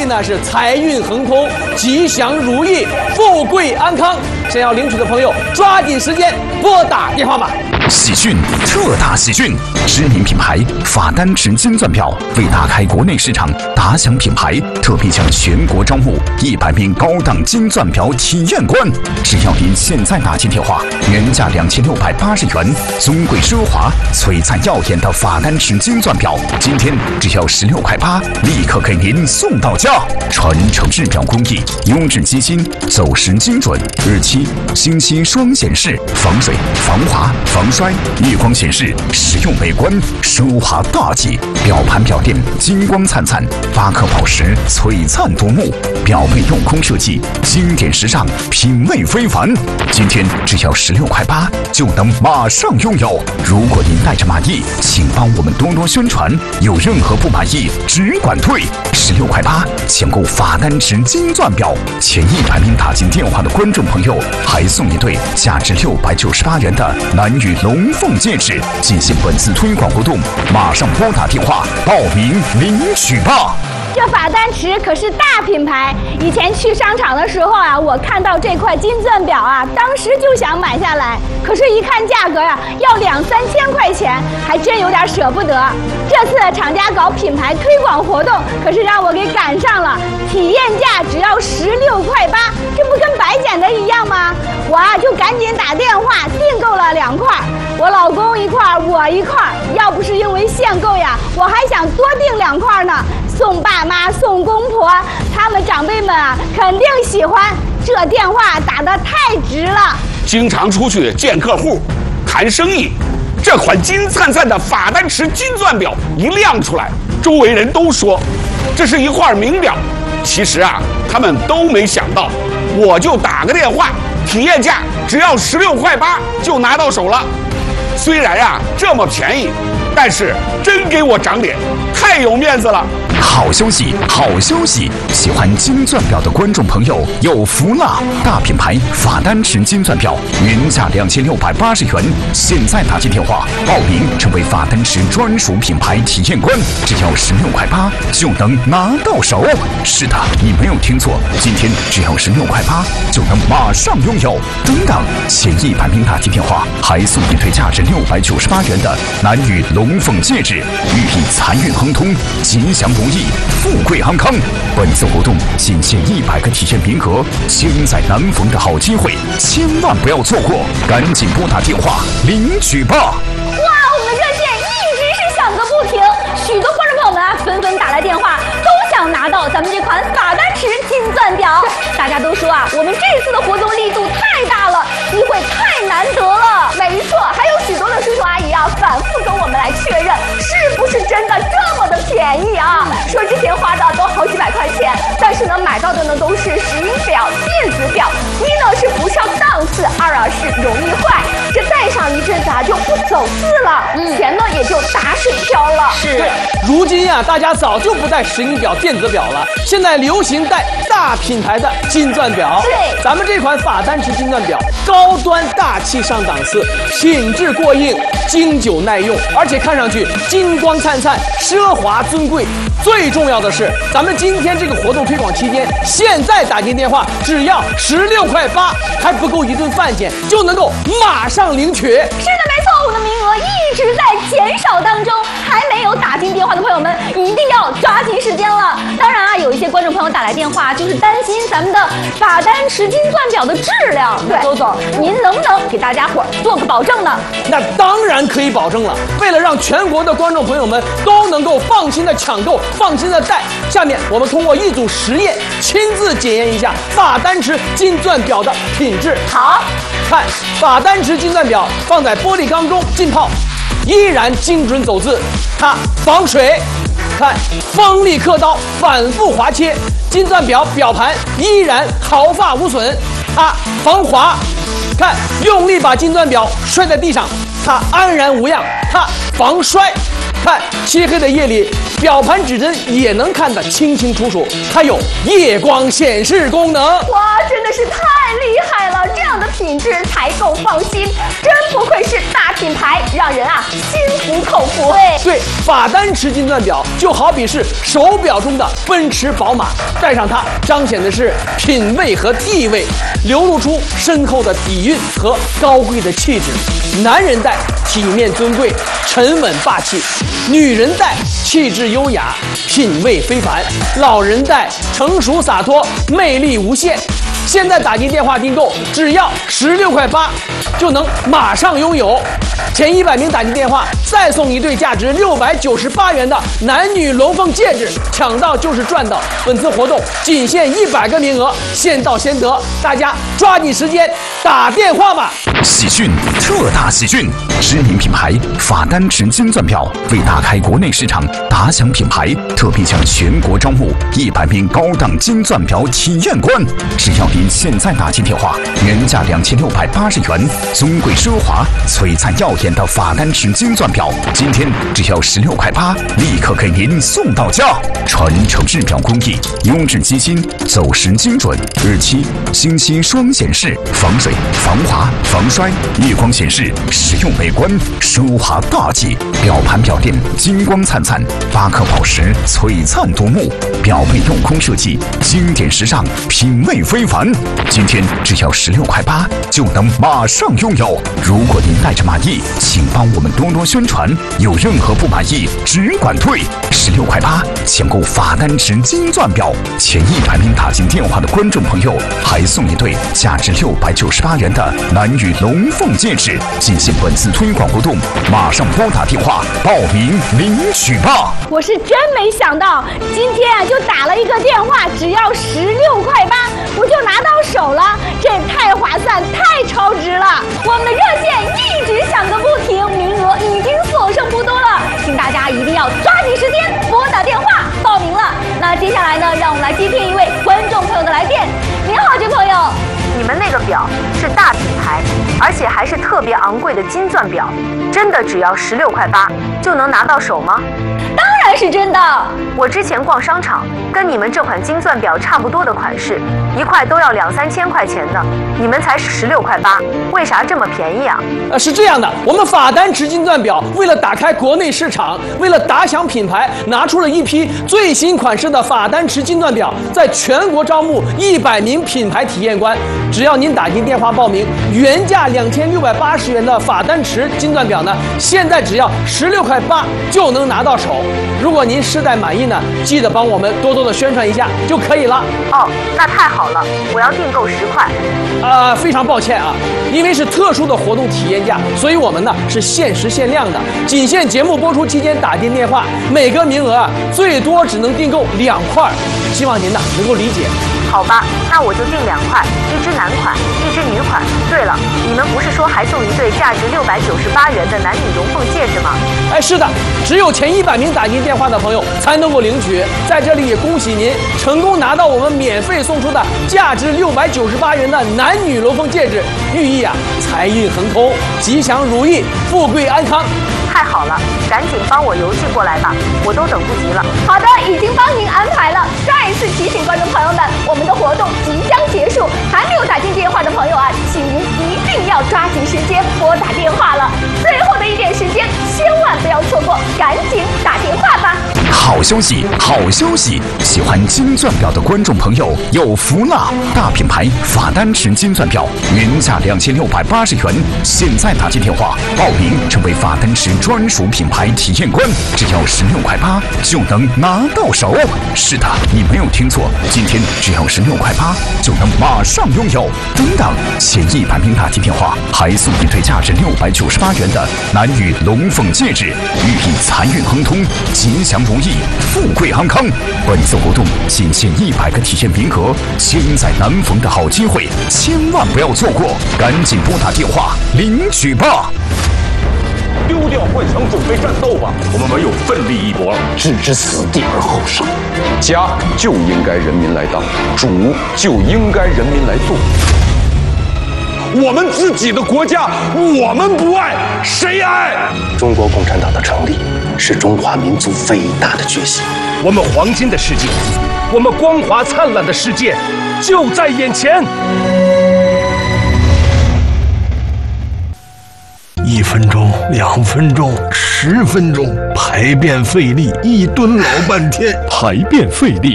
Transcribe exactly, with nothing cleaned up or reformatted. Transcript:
呢是财运亨通、吉祥如意、富贵安康。想要领取的朋友，抓紧时间拨打电话吧。 喜讯，特大喜讯！知名品牌法丹池金钻表为打开国内市场，打响品牌特别向全国招募一百名高档金钻表体验官。只要您现在打进电话，原价两千六百八十元，尊贵奢华、璀璨耀眼的法丹池金钻表，今天只要十六块八，立刻给您送到家。传承制表工艺，优质机芯，走时精准，日期、星期双显示，防水、防滑、防摔，夜光显示，实用美观，奢华大气。表盘表垫金光灿灿，八颗宝石璀璨夺目，表背镂空设计，经典时尚，品味非凡。今天只要十六块八，就能马上拥有。如果您带着满意，请帮我们多多宣传，有任何不满意只管退。十六块八，抢购法丹池金钻表，前一百名打进电话的观众朋友，还送一对价值六百九十八元的蓝雨龙凤戒指。进行本次推广活动，马上拨打电话报名领取吧。 这法丹池可是大品牌，以前去商场的时候啊，我看到这块金钻表啊，当时就想买下来，可是一看价格呀、啊，要两三千块钱，还真有点舍不得。这次厂家搞品牌推广活动，可是让我给赶上了，体验价只要十六块八，这不跟白捡的一样吗？我啊就赶紧打电话订购了两块，我老公一块，我一块，要不是因为限购呀，我还想多订两块呢。送爸妈、送公婆，他们长辈们啊，肯定喜欢。这电话打得太值了。 经常出去见客户、谈生意，这款金灿灿的法丹池金钻表一亮出来，周围人都说这是一块名表。其实啊，他们都没想到，我就打个电话，体验价只要十六块八就拿到手了。虽然呀、啊、这么便宜，但是真给我长脸，太有面子了。 好消息，好消息！喜欢金钻表的观众朋友有福了！大品牌法丹池金钻表原价两千六百八十元，现在打进电话报名成为法丹池专属品牌体验官，只要十六块八就能拿到手。是的，你没有听错，今天只要十六块八就能马上拥有。等等，前一百名打进电话还送一对价值六百九十八元的蓝雨龙凤戒指，寓意财运亨通、吉祥如意、富贵安康。本次活动仅限一百个体验名额，千载难逢的好机会，千万不要错过，赶紧拨打电话领取吧！ 哇，我们的热线一直是响个不停，许多观众朋友们啊纷纷打来电话，都想拿到咱们这款法丹池金钻表。大家都说啊，我们这次的活动力度太大了，机会太难得了。没错，还有许多的叔叔阿姨啊，反复跟我们来确认是不是真的这么的便宜啊，说之前花的都好几百块钱，但是呢买到的呢都是石英表、电子表，一呢是不上档次，二啊是容易坏，这戴上一阵子啊就不走字了，嗯、钱呢也就打水漂了。 是，如今呀、啊，大家早就不戴石英表、电子表了，现在流行戴大品牌的金钻表。 对， 咱们这款法丹池金钻表，高端大气上档次，品质过硬，经久耐用，而且看上去金光灿灿、奢华尊贵。最重要的是，咱们今天这个活动推广期间，现在打进电话只要十六块八，还不够一顿饭钱，就能够马上领取。是的， 没错，我的名额一直在减少当中，还没有打进电话的朋友们一定要抓紧时间了。当然啊，有一些观众朋友打来电话，就是担心咱们的法丹池金钻表的质量。对，周总，您能不能给大家伙做个保证呢？ 那当然可以保证了。为了让全国的观众朋友们都能够放心的抢购、放心的戴，下面我们通过一组实验，亲自检验一下法丹池金钻表的品质。 好， 看法丹池金钻表放在玻璃缸中浸泡，依然精准走字，它防水。看锋利刻刀，反复划切，金钻表表盘依然毫发无损，它防滑。看用力把金钻表摔在地上，它安然无恙，它防摔。看漆黑的夜里，表盘指针也能看得清清楚楚，它有夜光显示功能。 哇，真的是太厉害了！ 了，这样的品质才够放心。真不愧是大品牌，让人啊心服口服。对对，法丹驰金钻表就好比是手表中的奔驰、宝马，戴上它彰显的是品味和地位，流露出深厚的底蕴和高贵的气质。男人戴体面尊贵、沉稳霸气，女人戴气质优雅、品味非凡，老人戴成熟洒脱、魅力无限。现在打进电话订购，只要十六块八，就能马上拥有。前一百名打进电话，再送一对价值六百九十八元的男女龙凤戒指，抢到就是赚到。本次活动仅限一百个名额，先到先得，大家抓紧时间打电话吧。 喜讯，特大喜讯！知名品牌法丹驰金钻表为打开国内市场，打响品牌，特别向全国招募一百名高档金钻表体验官。只要您现在打进电话，原价两千六百八十元，尊贵奢华、璀璨耀眼的法丹驰金钻表，今天只要十六块八，立刻给您送到家。传承制表工艺，优质机芯，走时精准，日期、星期双显示，防水、防滑、防摔，夜光显示，实用美观，奢华大气。表盘表垫金光灿灿，八颗宝石璀璨夺目，表背镂空设计，经典时尚，品味非凡。今天只要十六块八，就能马上拥有。如果您带着满意，请帮我们多多宣传，有任何不满意只管退。十六块八抢购法丹驰金钻表，前一百名打进电话的观众朋友还送一对价值六百九十八元的男女龙凤戒指。进行本次推广活动，马上拨打电话报名领取吧。 我是真没想到，今天啊就打了一个电话，只要十六块八，我就拿到手了，这太划算，太超值了！我们的热线一直响个不停，名额已经所剩不多了，请大家一定要抓紧时间拨打电话报名了。那接下来呢，让我们来接听一位观众朋友的来电。您好，这朋友。 你们那个表是大品牌，而且还是特别昂贵的金钻表，真的只要十六块八就能拿到手吗？ 当然是真的。 我之前逛商场，跟你们这款金钻表差不多的款式，一块都要两三千块钱呢，你们才十六块八，为啥这么便宜啊？ 呃，是这样的，我们法丹驰金钻表为了打开国内市场，为了打响品牌，拿出了一批最新款式的法丹驰金钻表，在全国招募一百名品牌体验官。只要您打进电话报名，原价两千六百八十元的法丹驰金钻表呢，现在只要十六块八就能拿到手。如果您试戴满意呢，记得帮我们多多的宣传一下就可以了。 哦，那太好了，我要订购十块。 啊、呃，非常抱歉啊，因为是特殊的活动体验价，所以我们呢是限时限量的，仅限节目播出期间打进电话，每个名额啊最多只能订购两块，希望您呢能够理解。 好吧，那我就订两块，一只男款，一只女款。对了，你们不是说还送一对价值六百九十八元的男女龙凤戒指吗？ 哎，是的，只有前一百名打进电话的朋友才能够领取。在这里也恭喜您成功拿到我们免费送出的价值六百九十八元的男女龙凤戒指，寓意啊财运亨通、吉祥如意、富贵安康。 太好了，赶紧帮我邮寄过来吧，我都等不及了。 好的，已经帮您安排了。再一次提醒观众朋友们，我们的活动即将结束，还没有打进电话的朋友啊，请您一定要抓紧时间拨打电话了。最后的一点时间，千万不要错过，赶紧打电话吧。 好消息，好消息！喜欢金钻表的观众朋友有福了！大品牌法丹驰金钻表原价两千六百八十元，现在打进电话报名成为法丹驰专属品牌体验官，只要十六块八就能拿到手。是的，你没有听错，今天只要十六块八就能马上拥有。等等，前一百名打进电话还送一对价值六百九十八元的男女龙凤戒指，寓意财运亨通、吉祥如意、富贵安康。本次活动仅限一百个体验名额，千载难逢的好机会，千万不要错过，赶紧拨打电话领取吧！ 丢掉幻想，准备战斗吧！我们唯有奋力一搏，置之死地而后生。家就应该人民来当，主就应该人民来做。我们自己的国家，我们不爱，谁爱？ 中国共产党的成立是中华民族伟大的决心。 我们黄金的世界，我们光华灿烂的世界就在眼前。 分钟、两分钟、十分钟，排便费力，一蹲老半天。 排便费力，